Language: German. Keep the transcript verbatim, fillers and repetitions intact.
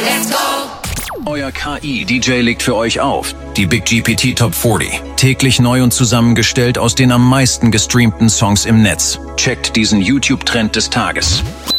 Let's go! Euer K I-D J legt für euch auf. Die Big G P T Top vierzig. Täglich neu und zusammengestellt aus den am meisten gestreamten Songs im Netz. Checkt diesen YouTube-Trend des Tages.